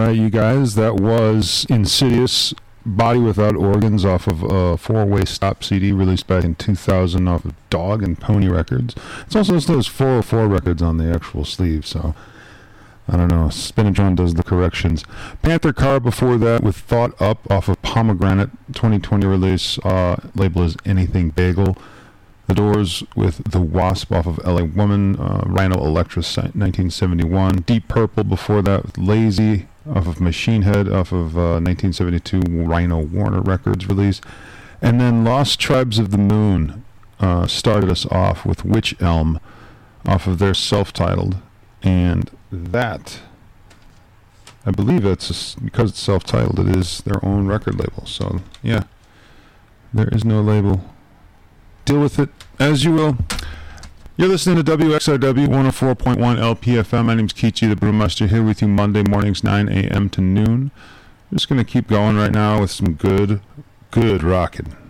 you guys. That was Insidious, Body Without Organs, off of a Four-Way Stop CD released back in 2000 off of Dog and Pony Records. It's also listed as 404 Records on the actual sleeve, so I don't know. Spinatron does the corrections. Panther Car before that with Thought Up off of Pomegranate 2020 release. Label is Anything Bagel. The Doors with The Wasp off of LA Woman. Rhino Electra 1971. Deep Purple before that with Lazy off of Machine Head off of 1972 Rhino Warner Records release. And then Lost Tribes of the Moon started us off with Witch Elm off of their self-titled. And that, I believe that's because it's self-titled, it is their own record label. So, yeah, there is no label. Deal with it as you will. You're listening to WXRW 104.1 LPFM. My name's Kichi, the Brewmaster, here with you Monday mornings, 9 a.m. to noon. I'm just going to keep going right now with some good rockin'.